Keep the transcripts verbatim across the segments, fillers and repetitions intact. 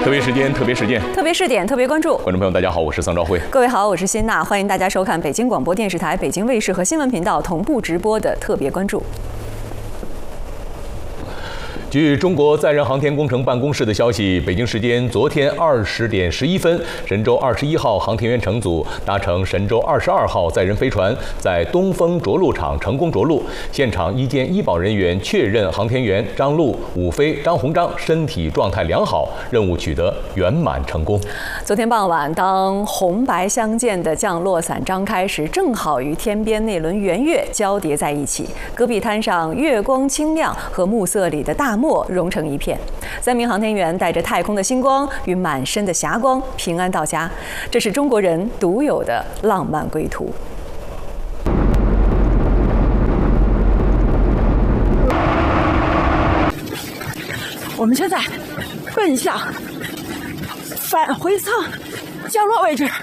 特别时间，特别事件， 特别试点，特别关注。 观众朋友，大家好，我是桑兆辉。 各位好，我是辛娜，欢迎大家收看北京广播电视台、北京卫视和新闻频道同步直播的特别关注。 据中国载人航天工程办公室的消息，北京时间昨天二十点十一分，神舟二十一号航天员乘组搭乘神舟二十二号载人飞船，在东风着陆场成功着陆。现场医监医保人员确认，航天员张璐、武飞、张鸿章身体状态良好，任务取得圆满成功。 昨天傍晚，当红白相间的降落伞张开时，正好与天边那轮圆月交叠在一起，戈壁滩上月光清亮，和暮色里的大漠融成一片。三名航天员带着太空的星光与满身的霞光平安到家，这是中国人独有的浪漫归途。 我们现在奔向返回舱降落位置。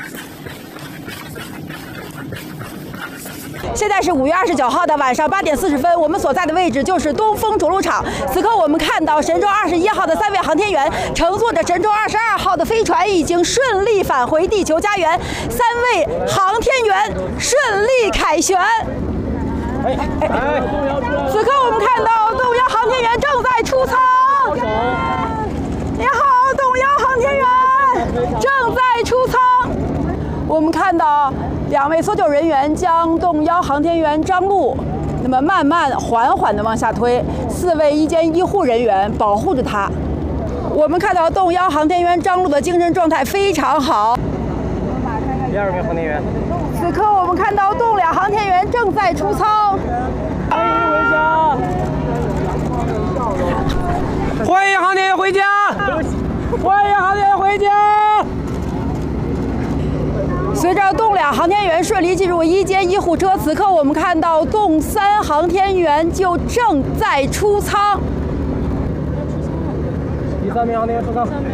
现在是五月二十九号的晚上八点四十分，我们所在的位置就是东风着陆场。此刻我们看到神舟二十一号的三位航天员乘坐着神舟二十二号的飞船，已经顺利返回地球家园。三位航天员顺利凯旋。哎哎哎！此刻我们看到动幺航天员正在出舱。你好，动幺航天员正在出舱。我们看到两位搜救人员将动幺航天员张璐，那么慢慢缓缓地往下推，四位医监医护人员保护着他。我们看到动幺航天员张璐的精神状态非常好。 第二名航天员。 此刻我们看到动两航天员正在出舱。 欢迎回家！欢迎航天员回家！欢迎航天员回家！ 随着动两航天员顺利进入医监医护车，此刻我们看到动三航天员就正在出舱。 第三名航天员出舱。好，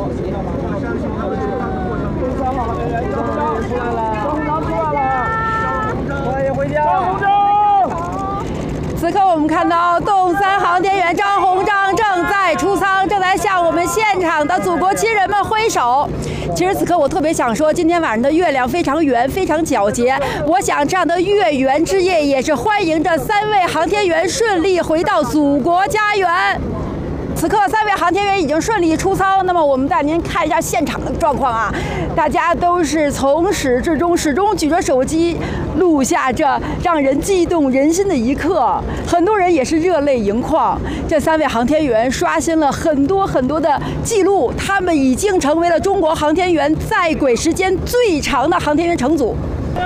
动三航天员出来了，张鸿章出来了，欢迎回家。张鸿章。 此刻我们看到动三航天员张鸿章正在出舱，正在向我们现场的祖国亲人们挥手。其实此刻我特别想说，今天晚上的月亮非常圆，非常皎洁。我想这样的月圆之夜，也是欢迎着三位航天员顺利回到祖国家园。此刻三位航天员已经顺利出舱，那么我们带您看一下现场的状况啊！大家都是从始至终始终举着手机录下这让人激动人心的一刻，很多人也是热泪盈眶。这三位航天员刷新了很多很多的记录，他们已经成为了中国航天员在轨时间最长的航天员乘组。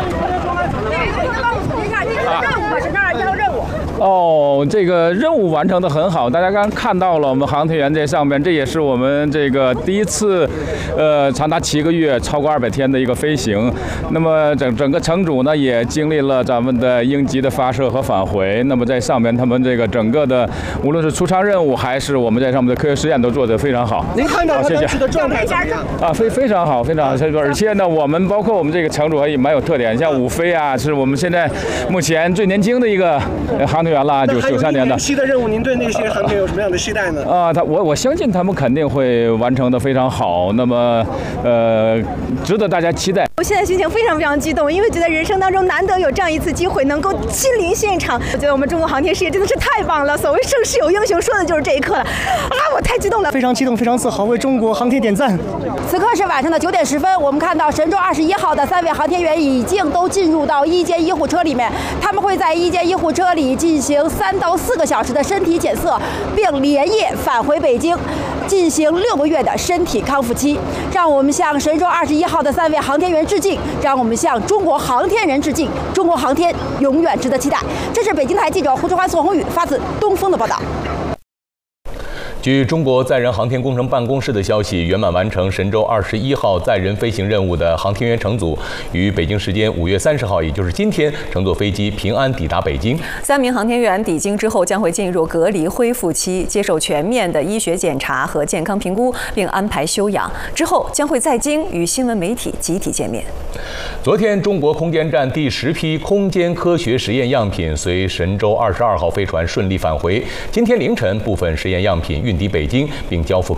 哦，这个任务完成的很好，大家刚刚看到了我们航天员在上面，这也是我们这个第一次，呃，长达七个月、超过二百天的一个飞行。那么整整个乘组呢，也经历了咱们的应急的发射和返回。那么在上面，他们这个整个的，无论是出舱任务还是我们在上面的科学实验，都做得非常好。 您看到他当时的状态怎么样？ 啊，非非常好，非常好。而且呢，我们包括我们这个乘组也蛮有特点，像武飞啊，是我们现在目前最年轻的一个航天员了，九九三年的。 期的任务，您对那些航天有什么样的期待呢？ 啊，他我我相信他们肯定会完成的非常好。那么，呃，值得大家期待。 我现在心情非常非常激动，因为觉得人生当中难得有这样一次机会能够亲临现场。我觉得我们中国航天事业真的是太棒了。所谓盛世有英雄，说的就是这一刻了。啊，我太激动了， 非常激动，非常自豪，为中国航天点赞。 此刻是晚上的九点十分，我们看到神舟二十一号的三位航天员已经都进入到医监医护车里面，他们会在医监医护车里进行三到四个小时的身体检测，并连夜返回北京，进行六个月的身体康复期。让我们向神舟二十一号的三位航天员致敬，让我们向中国航天人致敬。中国航天永远值得期待。这是北京台记者胡志欢、宋宏宇发自东风的报道。 据中国载人航天工程办公室的消息，圆满完成神舟二十一号载人飞行任务的航天员乘组，于北京时间五月三十号，也就是今天，乘坐飞机平安抵达北京。 三名航天员抵京之后，将会进入隔离恢复期，接受全面的医学检查和健康评估，并安排休养。之后将会在京与新闻媒体集体见面。 昨天，中国空间站第十批空间科学实验样品随神舟二十二号飞船顺利返回。今天凌晨，部分实验样品运抵北京，并交付